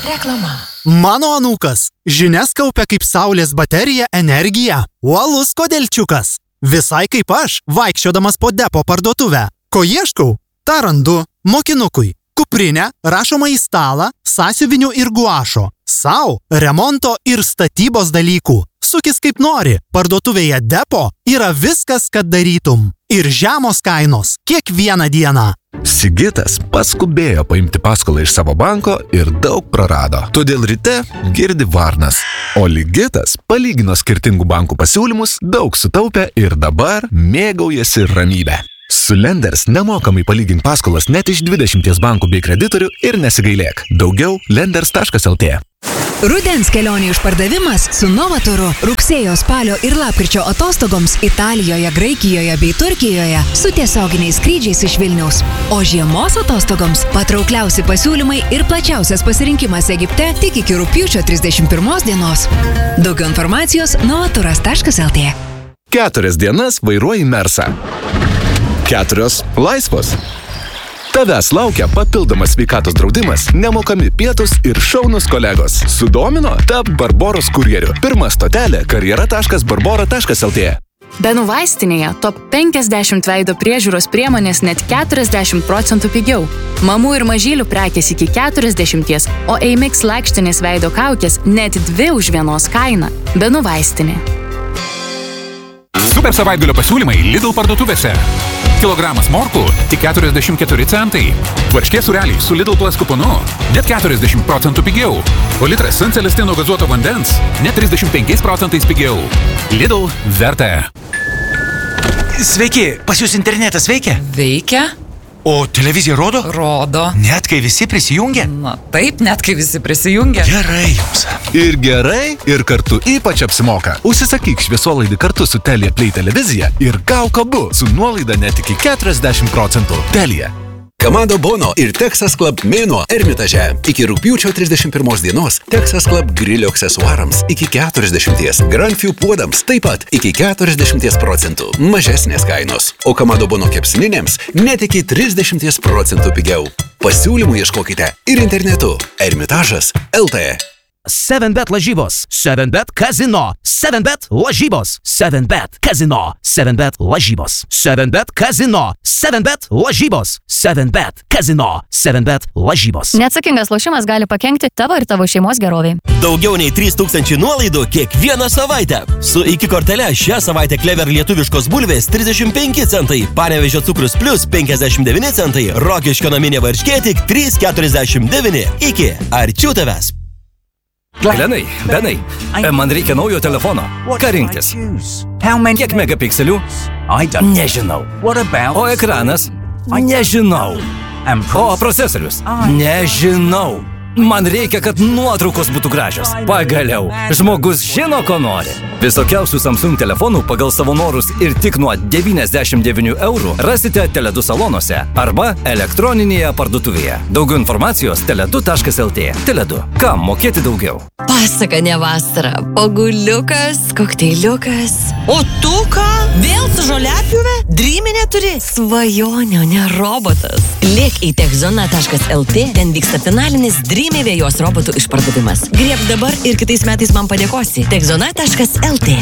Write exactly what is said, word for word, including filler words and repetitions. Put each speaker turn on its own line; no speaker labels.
Reklama.
Mano anūkas žinias kaupia kaip saulės baterija energiją. Uolus kodelčiukas. Visai kaip aš, vaikščiodamas po depo parduotuvę. Ko ieškau? Ta randu. Mokinukui. Kuprinę, rašomą į stalą, sąsiuvinių ir guašo. Sau, remonto ir statybos dalykų. Sukis kaip nori. Parduotuvėje depo yra viskas, kad darytum. Ir žemos kainos kiekvieną dieną.
Sigitas paskubėjo paimti paskolą iš savo banko ir daug prarado. Todėl ryte girdi varnas. O Ligitas palygino skirtingų bankų pasiūlymus, daug sutaupė ir dabar mėgaujasi ramybę. Su Lenders nemokamai palygink paskolas net iš dvidešimties bankų bei kreditorių ir nesigailėk. Daugiau lenders taškas lt.
Rudens kelionių išpardavimas su Novaturu rugsėjo, spalio ir lapkričio atostogoms Italijoje, Graikijoje bei Turkijoje su tiesioginiais skrydžiais iš Vilniaus. O žiemos atostogoms patraukliausi pasiūlymai ir plačiausias pasirinkimas Egipte tik iki rugpjūčio trisdešimt pirmos dienos. Daugiau informacijos novaturas taškas lt.
Keturias dienas vairuoji Mersą. Keturios laisvos. Tavęs laukia papildomas sveikatos draudimas, nemokami pietūs ir šaunus kolegos. Sudomino? Tap Barboros kurjeriu. Pirma stotelė karjera taškas barbora taškas lt.
Benų vaistinėje top penkiasdešimt veido priežiūros priemonės net keturiasdešimt procentų pigiau. Mamų ir mažylių prekės iki keturiasdešimt, o Eimix lakštinės veido kaukės net dvi už vienos kainą. Benų vaistinė.
Super savaitgalio pasiūlymai Lidl parduotuvėse. Kilogramas morkų tik keturiasdešimt keturi centai. Varškės sūreliai su Lidl Plus kuponu net keturiasdešimt procentų pigiau. O litras San Celestino gazuoto vandens net trisdešimt penkiais procentais pigiau. Lidl verta.
Sveiki, pas jūs internetas veikia?
Veikia?
O televizija rodo?
Rodo.
Net kai visi prisijungia?
Na taip, net kai visi prisijungia.
Gerai jums.
Ir gerai, ir kartu ypač apsimoka. Užsisakyk šviesolaidį kartu su Telia Play televizija ir gauk abu su nuolaida net iki keturiasdešimt procentų. Telia.
Kamado Bono ir Texas Club mėnuo Ermitaže. Iki rugpjūčio trisdešimt pirmos dienos Texas Club grilio aksesuarams iki keturiasdešimt, Grand Few puodams taip pat iki keturiasdešimt procentų. Mažesnės kainos. O Kamado Bono kepsninėms net iki trisdešimt procentų pigiau. Pasiūlymų ieškokite ir internetu. Ermitažas lt.
seven bet lažybos, seven bet kazino, seven bet lažybos, seven bet kazino, seven bet lažybos, seven bet kazino, seven bet lažybos, seven bet kazino, seven bet lažybos.
Neatsakingas lošimas gali pakenkti tavo ir tavo šeimos geroviai.
Daugiau nei trys tūkstančiai nuolaidų kiekvieną savaitę. Su iki kortele šią savaitę Clever lietuviškos bulvės trisdešimt penki centai, Panevėžio cukrus plus penkiasdešimt devyni centai, Rokiškio naminė varškė tik trys keturiasdešimt devyni. Iki arčiau tavęs.
Lenai, Benai, man reikia naujo telefono. Ką rinktis? Kiek megapikselių? Nežinau. O ekranas? Nežinau. O procesorius? Nežinau. Man reikia, kad nuotraukos būtų gražios. Pagaliau, žmogus žino, ko nori. Visokiausių Samsung telefonų pagal savo norus ir tik nuo devyniasdešimt devynių eurų rasite Teledu salonuose arba elektroninėje parduotuvėje. Daugiau informacijos teledu taškas lt. Teledu. Kam mokėti daugiau?
Pasaka ne vasara. Paguliukas, kokteiliukas.
O tu ką? Vėl su žoliapjūve? Dryminė turi?
Svajonio, ne robotas. Lėk į techzona taškas lt, ten vyksta finalinis Dreamy vėjos robotų išpardavimas. Griebk dabar ir kitais metais man padėkosi. techzona taškas lt.